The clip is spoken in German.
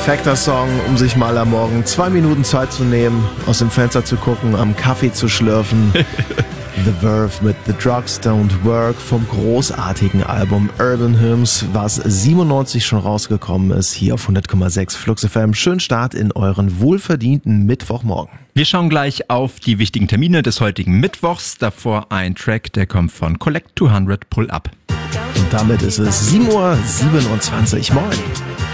perfekter Song, um sich mal am Morgen 2 Minuten Zeit zu nehmen, aus dem Fenster zu gucken, am Kaffee zu schlürfen. The Verve mit The Drugs Don't Work vom großartigen Album Urban Hymns, was 97 schon rausgekommen ist, hier auf 100,6 Flux FM. Schönen Start in euren wohlverdienten Mittwochmorgen. Wir schauen gleich auf die wichtigen Termine des heutigen Mittwochs. Davor ein Track, der kommt von Collect 200 Pull Up. Und damit ist es 7:27 Uhr. Moin.